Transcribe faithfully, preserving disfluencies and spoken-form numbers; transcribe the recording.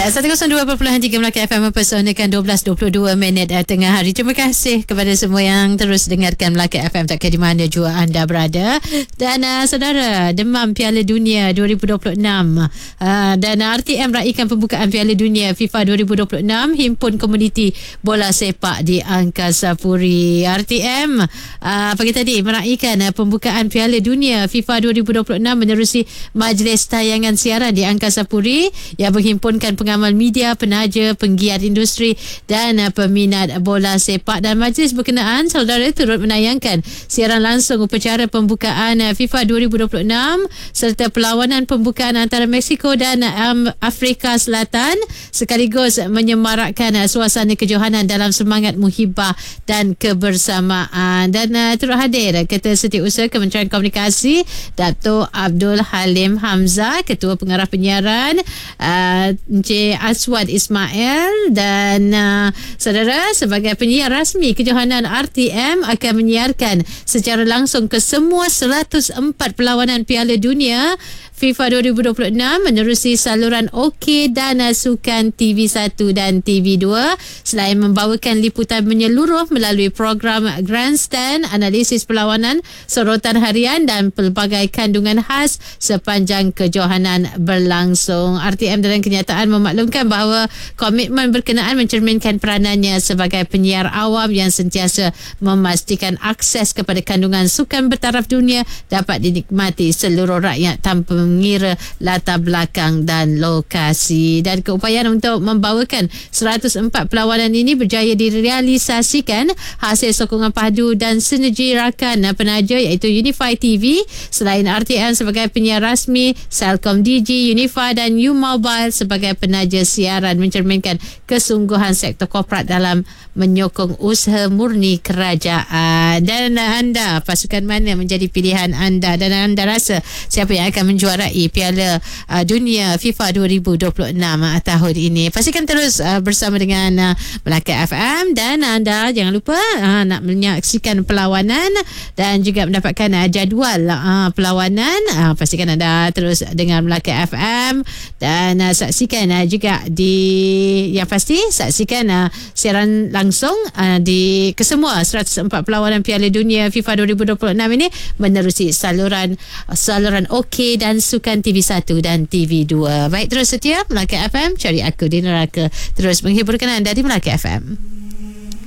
seratus dua perpuluhan tiga Melaka F M mempersonakan dua belas dua puluh dua minit uh, tengah hari. Terima kasih kepada semua yang terus dengarkan Melaka F M tak kira di mana jua anda berada. Dan uh, saudara, demam Piala Dunia dua ribu dua puluh enam uh, dan R T M raikan pembukaan Piala Dunia FIFA dua ribu dua puluh enam, himpun komuniti bola sepak di Angkasa Puri. R T M uh, pagi tadi meraikan uh, pembukaan Piala Dunia FIFA dua ribu dua puluh enam menerusi majlis tayangan siaran di Angkasa Puri yang menghimpunkan pengamal media, penaja, penggiat industri dan uh, peminat bola sepak. Dan majlis berkenaan saudara turut menayangkan siaran langsung upacara pembukaan uh, FIFA dua ribu dua puluh enam serta perlawanan pembukaan antara Mexico dan um, Afrika Selatan, sekaligus menyemarakkan uh, suasana kejohanan dalam semangat muhibah dan kebersamaan. Dan uh, turut hadir Ketua Setiausaha Kementerian Komunikasi Dato' Abdul Halim Hamzah, Ketua Pengarah Penyiaran uh, Encik Aswad Ismail, dan uh, saudara, sebagai penyiar rasmi kejohanan, R T M akan menyiarkan secara langsung ke semua seratus empat perlawanan Piala Dunia FIFA dua ribu dua puluh enam menerusi saluran OK dan sukan T V satu dan T V dua, selain membawakan liputan menyeluruh melalui program Grandstand, analisis perlawanan, sorotan harian dan pelbagai kandungan khas sepanjang kejohanan berlangsung. R T M dalam kenyataan memaklumkan bahawa komitmen berkenaan mencerminkan peranannya sebagai penyiar awam yang sentiasa memastikan akses kepada kandungan sukan bertaraf dunia dapat dinikmati seluruh rakyat tanpa mengira latar belakang dan lokasi. Dan keupayaan untuk membawakan seratus empat perlawanan ini berjaya direalisasikan hasil sokongan padu dan sinergi rakan penaja iaitu Unify T V. Selain R T M sebagai penyiar rasmi, Celcom D G, Unify dan U Mobile sebagai penaja siaran mencerminkan kesungguhan sektor korporat dalam menyokong usaha murni kerajaan. Dan anda, pasukan mana menjadi pilihan anda, dan anda rasa siapa yang akan menjuarai Piala uh, Dunia FIFA dua ribu dua puluh enam uh, tahun ini? Pastikan terus uh, bersama dengan uh, Melaka F M, dan anda jangan lupa uh, nak menyaksikan perlawanan dan juga mendapatkan uh, jadual uh, perlawanan. Uh, pastikan anda terus dengan Melaka F M dan uh, saksikan uh, juga di, yang pasti saksikan uh, siaran langsung uh, di kesemua seratus empat perlawanan Piala Dunia FIFA dua ribu dua puluh enam ini menerusi saluran saluran OK dan sukan T V satu dan T V dua. Baik, terus setia Melaka F M, cari aku di neraka, terus menghiburkan anda di Melaka F M.